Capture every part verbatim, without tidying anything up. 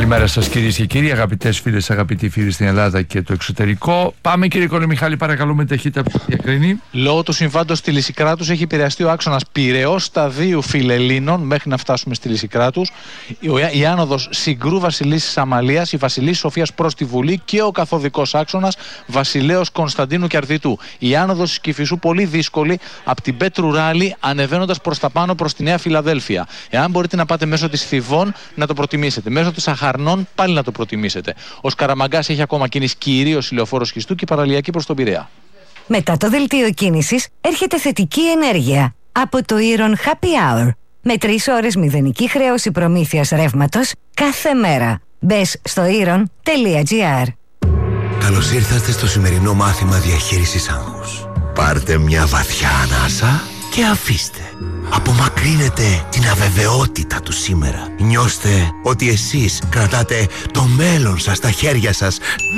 Καλημέρα σας κυρίες και κύριοι, αγαπητές φίλες, αγαπητοί φίλοι στην Ελλάδα και το εξωτερικό. Πάμε κύριε Κολομιχάλη, παρακαλούμε ταχύτητα από τη διακρίνη. Λόγω του συμβάντος στη Λυσικράτους έχει επηρεαστεί ο άξονας Πειραιώς Σταδίου Φιλελλήνων μέχρι να φτάσουμε στη Λυσικράτους. Η άνοδος Συγκρού Βασιλίσσης Αμαλίας, η Βασιλής Σοφίας προς τη Βουλή και ο καθοδικός άξονας Βασιλέως Κωνσταντίνου και Αρδιτού. Η άνοδος της Κηφισού πολύ δύσκολη από την Πέτρου Ράλη ανεβαίνοντας προς τα πάνω προς τη Νέα Φιλαδέλφια. Εάν μπορείτε να πάτε μέσω της Θηβών να το προτιμήσετε. Μέσω της Αχαρνών πάλι να το προτιμήσετε. Ο Σκαραμαγκάς έχει ακόμα κίνηση κυρίως ηλιοφόρος Χιστού και παραλιακή προς τον Πειραιά. Μετά το δελτίο κίνησης έρχεται θετική ενέργεια από το Iron Happy Hour. Με τρεις ώρες μηδενική χρέωση προμήθειας ρεύματος κάθε μέρα. Μπες στο iron τελεία gr. Καλώς ήρθατε στο σημερινό μάθημα διαχείρισης άγχους. Πάρτε μια βαθιά ανάσα και αφήστε. Απομακρύνετε την αβεβαιότητα του σήμερα. Νιώστε ότι εσείς κρατάτε το μέλλον σας στα χέρια σας.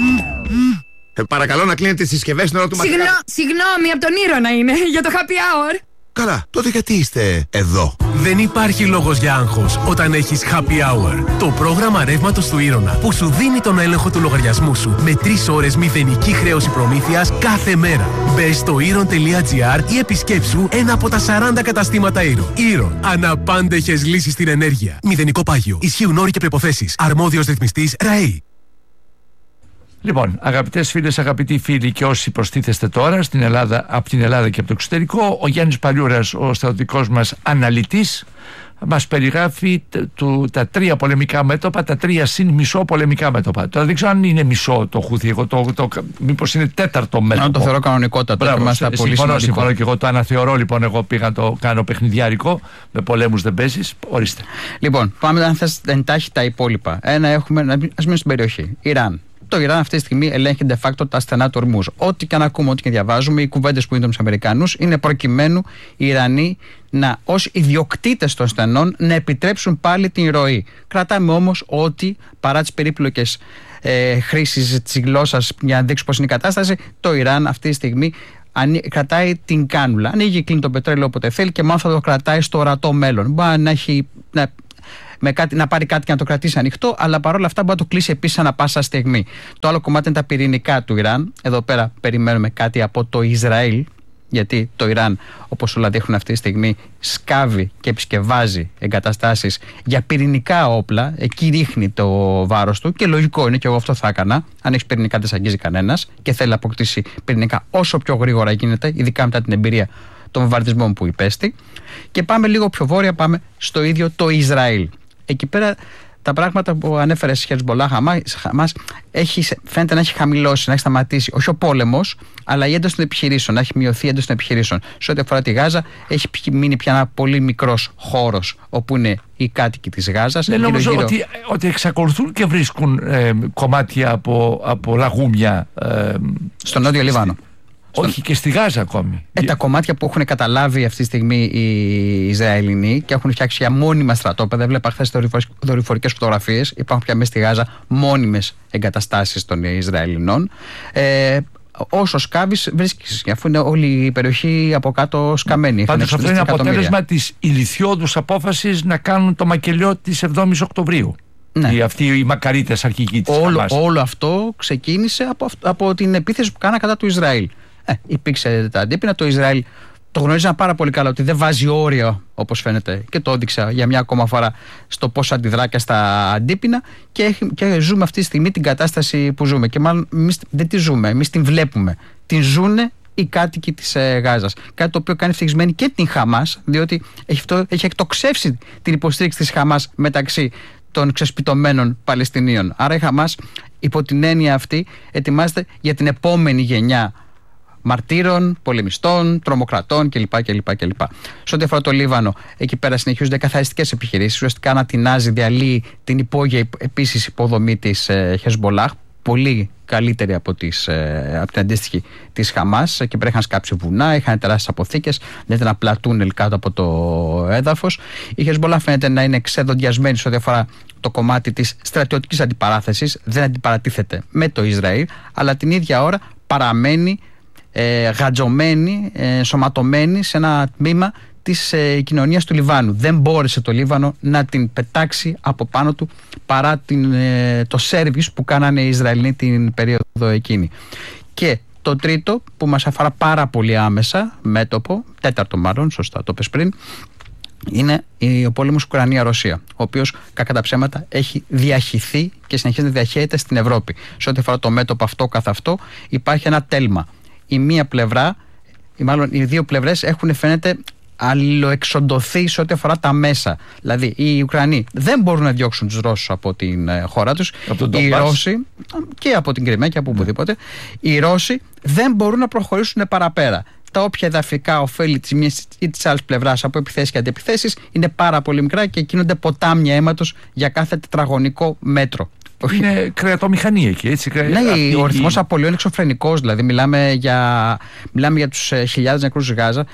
Ε, παρακαλώ να κλείνετε τις συσκευές στην ώρα του μαθήματος. Συγγνώ, συγγνώμη, από τον Ήρωνα είναι, για το happy hour. Καλά, τότε γιατί είστε εδώ? Δεν υπάρχει λόγος για άγχος όταν έχεις Happy Hour. Το πρόγραμμα ρεύματος του Ήρωνα που σου δίνει τον έλεγχο του λογαριασμού σου με τρεις ώρες μηδενική χρέωση προμήθειας κάθε μέρα. Μπες στο iron τελεία gr ή επισκέψου ένα από τα σαράντα καταστήματα Iron. Iron. Αναπάντεχες λύσεις στην ενέργεια. Μηδενικό πάγιο. Ισχύουν όροι και προϋποθέσεις. Αρμόδιος ρυθμιστής ΡΑΗ. Λοιπόν, αγαπητές φίλες, αγαπητοί φίλοι και όσοι προστίθεστε τώρα στην Ελλάδα, από την Ελλάδα και από το εξωτερικό, ο Γιάννης Παλιούρας, ο στρατιωτικός μας αναλυτής, μας περιγράφει του, τα τρία πολεμικά μέτωπα, τα τρία συν μισό πολεμικά μέτωπα. Τώρα δεν ξέρω αν είναι μισό το Χούθι, εγώ το, το, το, μήπως είναι τέταρτο μέτωπο. Αν το θεωρώ κανονικότατο. Μπράβο, συμφωνώ, συμφωνώ και εγώ το αναθεωρώ, λοιπόν, εγώ πήγα να το κάνω παιχνιδιάρικο, με πολέμους δεν παίζεις, ορίστε. Λοιπόν, πάμε αν θες εντάχει τα υπόλοιπα. Ένα έχουμε, ας μείνουμε στην περιοχή, Ιράν. Το Ιράν αυτή τη στιγμή ελέγχει de facto τα στενά του Ορμούζ. Ό,τι και αν ακούμε, ό,τι και διαβάζουμε, οι κουβέντες που είναι με τους Αμερικανούς είναι προκειμένου οι Ιρανοί να, ως ιδιοκτήτες των στενών, να επιτρέψουν πάλι την ροή. Κρατάμε όμως ότι παρά τις περίπλοκες ε, χρήσεις της γλώσσας για να δείξουμε πώς είναι η κατάσταση, το Ιράν αυτή τη στιγμή κρατάει την κάνουλα. Ανοίγει, κλείνει το πετρέλαιο όποτε θέλει και μάλλον θα το κρατάει στο ορατό μέλλον. Μπορεί να έχει. Να, με κάτι, να πάρει κάτι και να το κρατήσει ανοιχτό, αλλά παρόλα αυτά μπορεί να το κλείσει επίσης ανά πάσα στιγμή. Το άλλο κομμάτι είναι τα πυρηνικά του Ιράν. Εδώ πέρα περιμένουμε κάτι από το Ισραήλ, γιατί το Ιράν, όπως όλα δείχνουν αυτή τη στιγμή, σκάβει και επισκευάζει εγκαταστάσεις για πυρηνικά όπλα. Εκεί ρίχνει το βάρος του και λογικό είναι, και εγώ αυτό θα έκανα. Αν έχει πυρηνικά, δεν σε αγγίζει κανένας και θέλει να αποκτήσει πυρηνικά όσο πιο γρήγορα γίνεται, ειδικά μετά την εμπειρία των βομβαρδισμών που υπέστη. Και πάμε λίγο πιο βόρεια, πάμε στο ίδιο το Ισραήλ. Εκεί πέρα τα πράγματα που ανέφερε στη Χεσμπολάχ Χαμάς φαίνεται να έχει χαμηλώσει, να έχει σταματήσει. Όχι ο πόλεμος, αλλά η ένταση των επιχειρήσεων. Να έχει μειωθεί η ένταση των επιχειρήσεων. Σε ό,τι αφορά τη Γάζα, έχει μείνει πια ένα πολύ μικρός χώρος όπου είναι οι κάτοικοι της Γάζας. Δεν νομίζω γύρω... ότι, ότι εξακολουθούν και βρίσκουν ε, κομμάτια από, από λαγούμια ε, στο νότιο στη... Λιβάνο. Όχι και στη Γάζα ακόμη. Ε, τα κομμάτια που έχουν καταλάβει αυτή τη στιγμή οι Ισραηλινοί και έχουν φτιάξει για μόνιμα στρατόπεδα. Έβλεπα χθες δορυφορικές φωτογραφίες. Υπάρχουν πια μέσα στη Γάζα μόνιμες εγκαταστάσεις των Ισραηλινών. Ε, όσο σκάβεις βρίσκεις, αφού είναι όλη η περιοχή από κάτω σκαμμένη. Πάντως αυτό είναι αποτέλεσμα της ηλιθιώδους απόφασης να κάνουν το μακελιό της εβδόμης Οκτωβρίου. Ναι. Οι, αυτοί οι μακαρίτες αρχικοί της όλο, Χαμάς. Όλο αυτό ξεκίνησε από, από την επίθεση που κάνα κατά του Ισραήλ. Ε, υπήρξε τα αντίπεινα. Το Ισραήλ το γνωρίζαν πάρα πολύ καλά ότι δεν βάζει όρια, όπως φαίνεται, και το έδειξα για μια ακόμα φορά στο πώς αντιδρά και στα αντίπεινα. Και, και ζούμε αυτή τη στιγμή την κατάσταση που ζούμε. Και μάλλον εμείς δεν τη ζούμε, εμείς την βλέπουμε. Την ζούνε οι κάτοικοι της ε, Γάζας. Κάτι το οποίο κάνει ευτυχισμένη και την Χαμάς, διότι έχει, αυτό, έχει εκτοξεύσει την υποστήριξη της Χαμάς μεταξύ των ξεσπιτωμένων Παλαιστινίων. Άρα η Χαμάς, υπό την έννοια αυτή, ετοιμάζεται για την επόμενη γενιά μαρτύρων, πολεμιστών, τρομοκρατών κλπ. κλπ, κλπ. Σε ό,τι αφορά το Λίβανο, εκεί πέρα συνεχίζονται καθαριστικές επιχειρήσεις. Ουσιαστικά ανατινάζει, διαλύει την υπόγεια επίσης υποδομή της ε, Χεσμπολάχ, πολύ καλύτερη από, τις, ε, από την αντίστοιχη της Χαμάς. Εκεί πέρα είχαν σκάψει βουνά, είχαν τεράστιες αποθήκες, δεν ήταν απλά τούνελ κάτω από το έδαφος. Η Χεσμπολάχ φαίνεται να είναι ξεδοντιασμένη σε ό,τι αφορά το κομμάτι της στρατιωτικής αντιπαράθεσης, δεν αντιπαρατίθεται με το Ισραήλ, αλλά την ίδια ώρα παραμένει Ε, γατζωμένη, ε, σωματωμένη σε ένα τμήμα της ε, κοινωνίας του Λιβάνου. Δεν μπόρεσε το Λίβανο να την πετάξει από πάνω του παρά την, ε, το σέρβις που κάνανε οι Ισραηλοί την περίοδο εκείνη. Και το τρίτο που μας αφορά πάρα πολύ άμεσα, μέτωπο, τέταρτο μάλλον, σωστά το πες πριν, είναι ο πόλεμος Ουκρανία-Ρωσία, ο οποίος κακά τα ψέματα έχει διαχυθεί και συνεχίζει να διαχέεται στην Ευρώπη. Σε ό,τι αφορά το μέτωπο αυτό καθ' αυτό, υπάρχει ένα τέλμα. Η μία πλευρά, ή μάλλον οι δύο πλευρές έχουν, φαίνεται, αλληλοεξοντωθεί σε ό,τι αφορά τα μέσα. Δηλαδή οι Ουκρανοί δεν μπορούν να διώξουν τους Ρώσους από την ε, χώρα τους. Οι Ρώσοι, και από την Κριμαία και από οπουδήποτε, οι Ρώσοι δεν μπορούν να προχωρήσουν παραπέρα. Τα όποια εδαφικά ωφέλη της μιας ή της άλλης πλευράς από επιθέσεις και αντιεπιθέσεις είναι πάρα πολύ μικρά και κινούνται ποτάμια αίματος για κάθε τετραγωνικό μέτρο. Είναι κρεατομηχανία εκεί, έτσι. Ναι, αυτή, ο ρυθμός η... απολειών είναι εξωφρενικός. Δηλαδή, μιλάμε για, μιλάμε για τους ε, χιλιάδες νεκρούς στη Γάζα.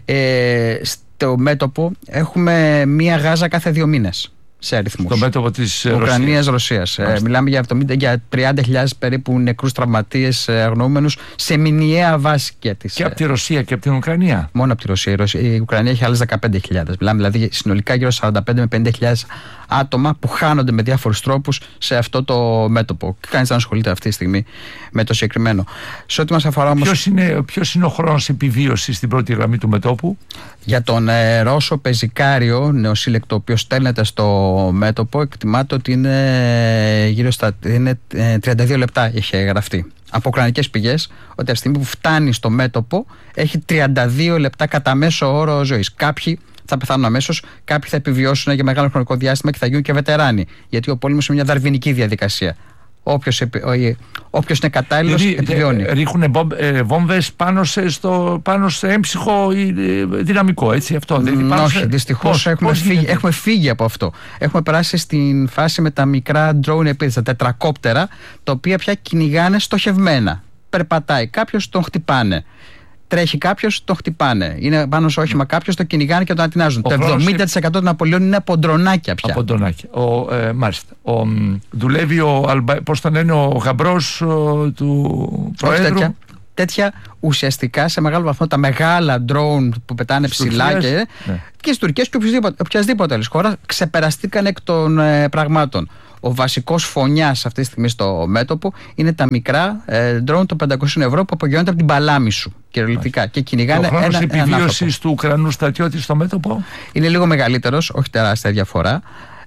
Ε, στο μέτωπο έχουμε μία Γάζα κάθε δύο μήνες. Σε αριθμούς. Το μέτωπο της Ουκρανίας-Ρωσίας. Ε, μιλάμε για, εβδομήντα, για τριάντα χιλιάδες περίπου νεκρούς τραυματίες, αγνοούμενους σε μηνιαία βάση και της. Και από τη Ρωσία και από την Ουκρανία. Μόνο από τη Ρωσία. Η, Ρωσία, η Ουκρανία έχει άλλες δεκαπέντε χιλιάδες. Μιλάμε δηλαδή συνολικά γύρω σαράντα πέντε με πενήντα χιλιάδες άτομα που χάνονται με διάφορους τρόπους σε αυτό το μέτωπο. Και κανείς δεν ασχολείται αυτή τη στιγμή με το συγκεκριμένο. Σε ό,τι μας αφορά όμως. Ποιος είναι, ποιος είναι ο χρόνος επιβίωσης στην πρώτη γραμμή του μετώπου? Για τον ε, Ρώσο πεζικάριο νεοσύλλεκτο, ο οποίος στέλνεται στο μέτωπο, εκτιμάται ότι είναι γύρω στα είναι, ε, τριάντα δύο λεπτά είχε γραφτεί. Από ουκρανικές πηγές, ότι από τη στιγμή που φτάνει στο μέτωπο έχει τριάντα δύο λεπτά κατά μέσο όρο ζωής. Κάποιοι θα πεθάνουν αμέσως, κάποιοι θα επιβιώσουν για μεγάλο χρονικό διάστημα και θα γίνουν και βετεράνοι. Γιατί ο πόλεμος είναι μια δαρβινική διαδικασία. Όποιος, όποιος είναι κατάλληλος δηλαδή, επιβιώνει. Ρίχνουν βόμβες πάνω σε, στο, πάνω σε έμψυχο δυναμικό, έτσι αυτό. Mm, δεν όχι, σε... δυστυχώς πώς, έχουμε, πώς φύγει, έχουμε φύγει από αυτό. Έχουμε περάσει στην φάση με τα μικρά drone επίθεση, τα τετρακόπτερα, τα οποία πια κυνηγάνε στοχευμένα. Περπατάει κάποιος, τον χτυπάνε. Τρέχει κάποιος, τον χτυπάνε. Είναι πάνω σε όχημα κάποιος, τον κυνηγάνε και τον ανατινάζουν. Το εβδομήντα τοις εκατό των απολειών είναι από ντρονάκια πια. Από ντρονάκια. Ο, ε, μάλιστα. Ο, δουλεύει ο, πώς τον λένε, ο γαμπρός ο, του Προέδρου. Τέτοια, τέτοια ουσιαστικά σε μεγάλο βαθμό τα μεγάλα drone που πετάνε στις ψηλά Τουρκίες, και, ναι. και στις Τουρκίες και οποιασδήποτε άλλη χώρα ξεπεραστήκαν εκ των ε, πραγμάτων. Ο βασικός φωνιάς αυτή τη στιγμή στο μέτωπο είναι τα μικρά ε, drone των πεντακόσια ευρώ που απογειώνονται από την παλάμη σου κυριολεκτικά και κυνηγάνε ένα, ένα άνθρωπο. Ο χρόνος επιβίωσης του Ουκρανού στρατιώτη στο μέτωπο είναι λίγο μεγαλύτερος, όχι τεράστια διαφορά.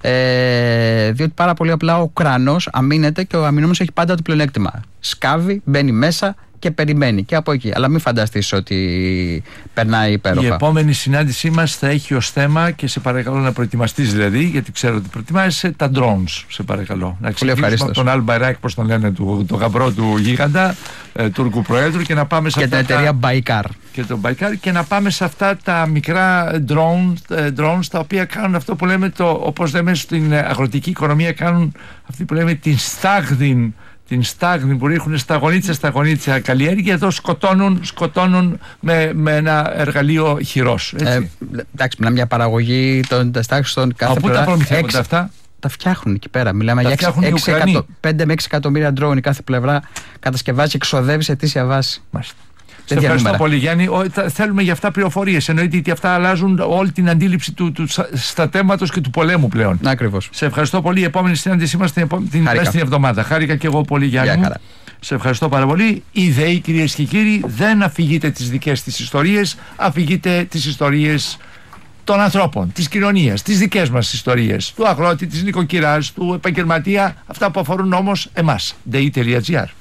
Ε, διότι πάρα πολύ απλά ο Ουκρανός αμήνεται και ο αμυνόμενος έχει πάντα το πλεονέκτημα. Σκάβει, μπαίνει μέσα και περιμένει και από εκεί. Αλλά μην φανταστείς ότι περνάει υπέροχα. Η επόμενη συνάντησή μας θα έχει ως θέμα, και σε παρακαλώ να προετοιμαστείς δηλαδή, γιατί ξέρω ότι προετοιμάζεσαι, τα drones. Σε παρακαλώ. Να ξεκινήσουμε από τον Αλμπαϊράκ, πώς τον λένε, του, το γαμπρό του γίγαντα, ε, Τούρκου Προέδρου, και να πάμε σε και αυτά. Και την εταιρεία Baykar. Και το Baykar, και να πάμε σε αυτά τα μικρά drones, ε, drones τα οποία κάνουν αυτό που λέμε, το, όπως λέμε στην αγροτική οικονομία, κάνουν αυτή που λέμε την στάγδιν. Την στάγνη που ρίχνουν σταγονίτσα σταγονίτσα καλλιέργεια, εδώ σκοτώνουν, σκοτώνουν με, με ένα εργαλείο χειρός. Ε, εντάξει, μιλάμε για παραγωγή των στάξεων κάθε πλευρά. Πού τα προμηθεύονται αυτά? Τα φτιάχνουν εκεί πέρα. Μιλάμε τα για πέντε με έξι εκατομμύρια drone κάθε πλευρά κατασκευάζει και εξοδεύει σε αιτήσια βάση. Μάλιστα. Σε ευχαριστώ νούμερα. πολύ, Γιάννη. Ο, θα, θέλουμε για αυτά πληροφορίες. Εννοείται ότι αυτά αλλάζουν όλη την αντίληψη του, του στρατεύματος και του πολέμου πλέον. Ακριβώς. Σε ευχαριστώ πολύ. Η επόμενη συνάντησή μας την, την επόμενη εβδομάδα. Χάρηκα και εγώ πολύ, Γιάννη. Μου. Σε ευχαριστώ πάρα πολύ. Οι ΔΕΗ, κυρίες και κύριοι, δεν αφηγείτε τις δικές της ιστορίες, αφηγείτε τις ιστορίες των ανθρώπων, της κοινωνίας, τις δικές μας ιστορίες, του αγρότη, της νοικοκυράς, του επαγγελματία, αυτά που αφορούν όμως εμάς. ντι ι τελεία τζι άρ.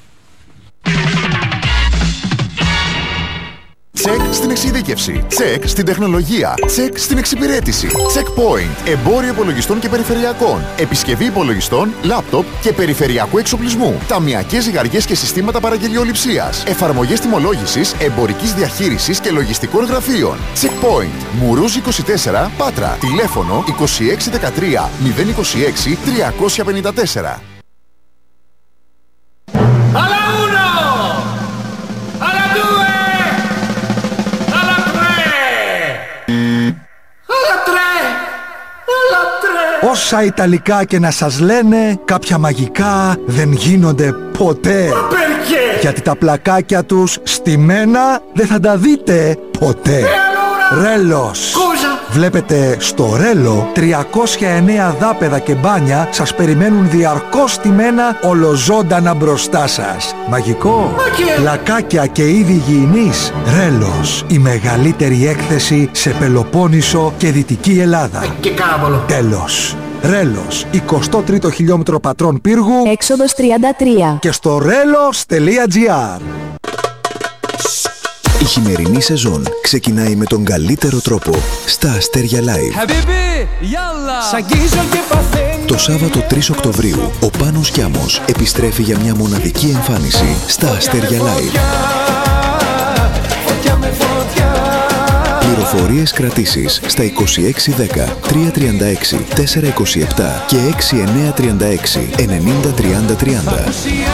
Τσεκ στην εξειδίκευση. Τσεκ στην τεχνολογία. Τσεκ στην εξυπηρέτηση. Checkpoint. Εμπόριο υπολογιστών και περιφερειακών. Επισκευή υπολογιστών, λάπτοπ και περιφερειακού εξοπλισμού. Ταμειακές ζυγαριές και συστήματα παραγγελιοληψίας. Εφαρμογές τιμολόγησης, εμπορικής διαχείρισης και λογιστικών γραφείων. Checkpoint. Μουρούζ είκοσι τέσσερα, Πάτρα. Τηλέφωνο είκοσι έξι δεκατρία μηδέν είκοσι έξι τριακόσια πενήντα τέσσερα. Όσα Ιταλικά και να σας λένε, κάποια μαγικά δεν γίνονται ποτέ. Perché? Γιατί τα πλακάκια τους στημένα δεν θα τα δείτε ποτέ. Allora? Ρέλος. Βλέπετε, στο Ρέλο τριακόσια εννέα δάπεδα και μπάνια σας περιμένουν διαρκώς στημένα ολοζώντανα μπροστά σας. Μαγικό! Λακάκια και είδη υγιεινής. Ρέλος, η μεγαλύτερη έκθεση σε Πελοπόννησο και Δυτική Ελλάδα. Και κάβολο. Τέλος. Ρέλος, εικοστό τρίτο χιλιόμετρο πατρών πύργου, έξοδος τριάντα τρία. Και στο ρέλος τελεία τζι άρ. Η χειμερινή σεζόν ξεκινάει με τον καλύτερο τρόπο στα Αστέρια Live. Το Σάββατο τρεις Οκτωβρίου ο Πάνος Κιάμος επιστρέφει για μια μοναδική εμφάνιση στα Αστέρια Live. Πληροφορίες κρατήσεις στα είκοσι έξι δέκα τριακόσια τριάντα έξι τετρακόσια είκοσι επτά και έξι εννιακόσια τριάντα έξι ενενήντα τριάντα τριάντα.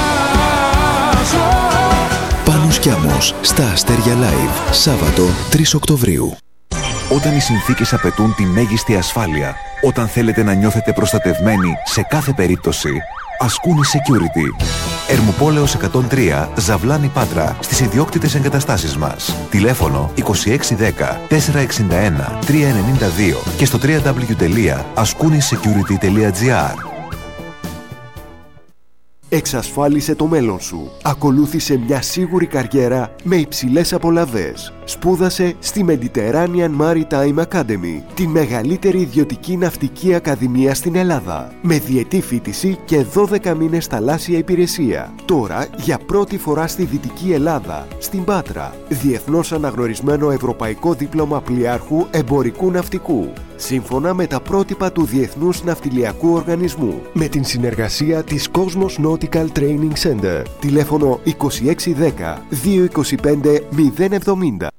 Πάνος Κιάμος στα Αστέρια Live, Σάββατο τρεις Οκτωβρίου. Όταν οι συνθήκες απαιτούν τη μέγιστη ασφάλεια, όταν θέλετε να νιώθετε προστατευμένοι σε κάθε περίπτωση, Ασκούνη Security. Ερμοπόλεως εκατόν τρία, Ζαβλάνη Πάτρα, στις ιδιόκτητες εγκαταστάσεις μας. Τηλέφωνο είκοσι έξι δέκα τετρακόσια εξήντα ένα τριακόσια ενενήντα δύο και στο double-u double-u double-u τελεία ασκούνη security τελεία τζι άρ. Εξασφάλισε το μέλλον σου. Ακολούθησε μια σίγουρη καριέρα με υψηλές απολαβές. Σπούδασε στη Mediterranean Maritime Academy, τη μεγαλύτερη ιδιωτική ναυτική ακαδημία στην Ελλάδα, με διετή φοιτηση και δώδεκα μήνες θαλάσσια υπηρεσία. Τώρα, για πρώτη φορά στη Δυτική Ελλάδα, στην Πάτρα, διεθνώς αναγνωρισμένο ευρωπαϊκό δίπλωμα πλοιάρχου εμπορικού ναυτικού, σύμφωνα με τα πρότυπα του Διεθνούς Ναυτιλιακού Οργανισμού, με την συνεργασία της Cosmos Nautical Training Center. Τηλέφωνο είκοσι έξι δέκα δύο είκοσι πέντε μηδέν εβδομήντα.